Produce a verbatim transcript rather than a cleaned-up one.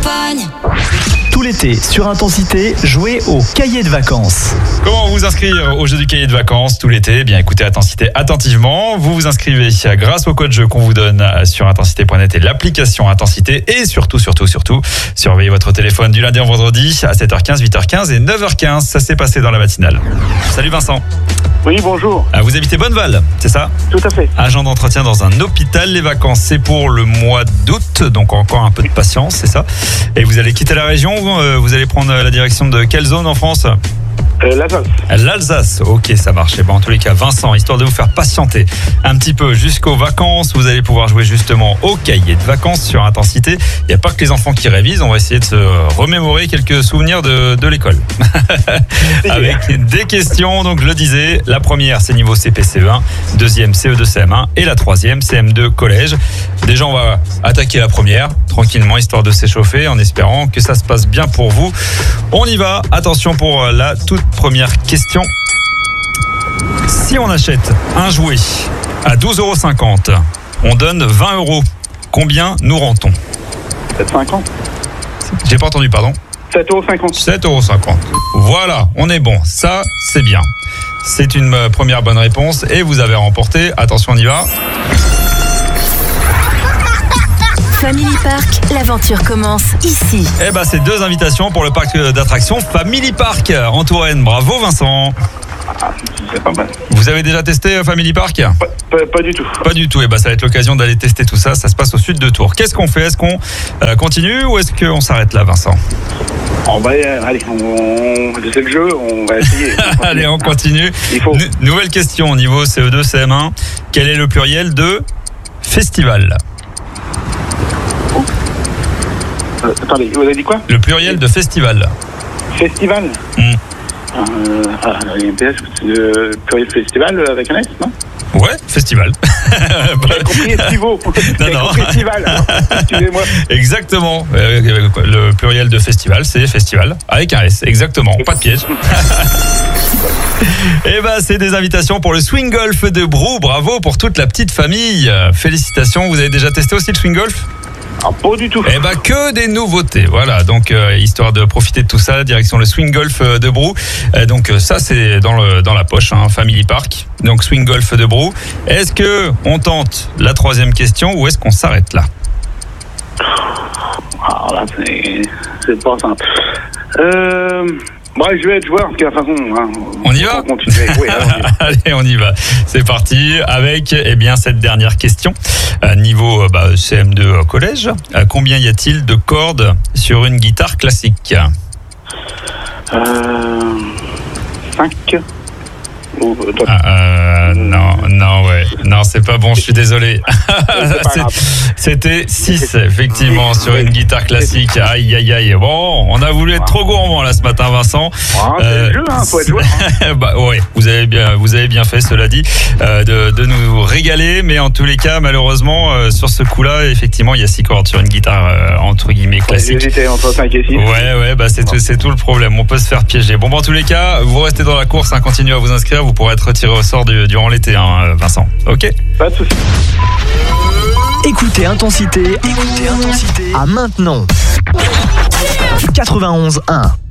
campagne. Tout l'été, sur Intensité, jouez au cahier de vacances. Comment vous inscrire au jeu du cahier de vacances tout l'été ? Eh bien, écoutez Intensité attentivement. Vous vous inscrivez grâce au code jeu qu'on vous donne sur intensité point net et l'application Intensité. Et surtout, surtout, surtout, surveillez votre téléphone du lundi au vendredi à sept heures quinze, huit heures quinze et neuf heures quinze. Ça s'est passé dans la matinale. Salut Vincent. Oui, bonjour. Vous habitez Bonneval, c'est ça ? Tout à fait. Agent d'entretien dans un hôpital. Les vacances, c'est pour le mois d'août, donc encore un peu de patience, c'est ça ? Et vous allez quitter la région, vous allez prendre la direction de quelle zone en France ? Euh, L'Alsace. L'Alsace, ok, ça marche. Et bon, en tous les cas, Vincent, histoire de vous faire patienter un petit peu jusqu'aux vacances, vous allez pouvoir jouer justement au cahier de vacances sur Intensité. Il n'y a pas que les enfants qui révisent, on va essayer de se remémorer quelques souvenirs de, de l'école. Avec des questions, donc je le disais, la première c'est niveau C P C E un, deuxième C E deux C M un et la troisième C M deux collège. Déjà, on va attaquer la première, tranquillement, histoire de s'échauffer, en espérant que ça se passe bien pour vous. On y va, attention pour la toute première question. Si on achète un jouet à douze euros cinquante, on donne vingt euros. Combien nous rend-on ? sept euros cinquante. J'ai pas entendu, pardon. sept euros cinquante. sept euros cinquante. Voilà, on est bon. Ça, c'est bien. C'est une première bonne réponse et vous avez remporté. Attention, on y va. Family Park, l'aventure commence ici. Eh ben, c'est deux invitations pour le parc d'attractions Family Park en Touraine. Bravo Vincent. Ah, c'est pas mal. Vous avez déjà testé Family Park ? Pas, pas, pas du tout. Pas du tout. Et eh ben, ça va être l'occasion d'aller tester tout ça. Ça se passe au sud de Tours. Qu'est-ce qu'on fait ? Est-ce qu'on euh, continue ou est-ce qu'on s'arrête là, Vincent ? On va, allez, on, c'est le jeu, on va essayer. On allez, on continue. Il faut. N- nouvelle question au niveau C E deux C M un. Quel est le pluriel de festival ? Euh, attendez, vous avez dit quoi ? Le pluriel de festival. Festival. Mm. Euh, ah, la M P S, c'est le pluriel festival avec un S, non ? Ouais, festival. J'ai compris Estivo. J'ai non. compris festival. Alors, excusez-moi. Exactement. Euh, Le pluriel de festival, c'est festival avec un S. Exactement. Pas de piège. Et ben, c'est des invitations pour le swing golf de Brou. Bravo pour toute la petite famille. Félicitations. Vous avez déjà testé aussi le swing golf ? Ah, pas du tout. Eh ben, que des nouveautés. Voilà, donc euh, histoire de profiter de tout ça, direction le swing golf de Brou. Euh, donc euh, ça, c'est dans le dans la poche, hein, Family Park. Donc swing golf de Brou. Est-ce que on tente la troisième question ou est-ce qu'on s'arrête là ? Alors là, c'est c'est pas simple. Euh. Bon, je vais être joueur, parce que de toute façon, hein, on y va ? Continuer. Oui, alors, on y va. Allez, on y va. C'est parti avec eh bien, cette dernière question. Euh, niveau euh, bah, C M deux collège, euh, combien y a-t-il de cordes sur une guitare classique ? Euh, cinq. Ou, toi, Ah, euh, non, non, ouais. Non, c'est pas bon, je suis désolé. c'est pas grave. C'était six, effectivement, sur une guitare classique. Aïe, aïe, aïe. Bon, on a voulu être trop gourmand là ce matin, Vincent. Ah, c'est Euh, le jeu, hein, faut être joueur. Hein. bah ouais, vous avez bien, vous avez bien fait, cela dit, euh, de, de nous régaler. Mais en tous les cas, malheureusement, euh, sur ce coup-là, effectivement, il y a six cordes sur une guitare euh, entre guillemets classique. J'hésitais entre cinq et six. Ouais, ouais, bah c'est tout, c'est tout le problème. On peut se faire piéger. Bon, bah, en tous les cas, vous restez dans la course, hein, continuez à vous inscrire. Vous pourrez être tiré au sort du, durant l'été, hein, Vincent. Ok. Pas de soucis. Écoutez Intensité, écoutez Intensité à maintenant. quatre-vingt-onze un.